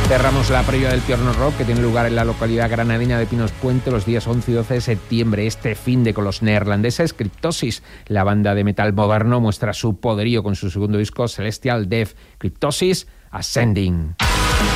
Cerramos la previa del Piorno Rock, que tiene lugar en la localidad granadina de Pinos Puente los días 11 y 12 de septiembre. Este finde con los neerlandeses Cryptosis. La banda de metal moderno muestra su poderío con su segundo disco Celestial Death. Cryptosis Ascending.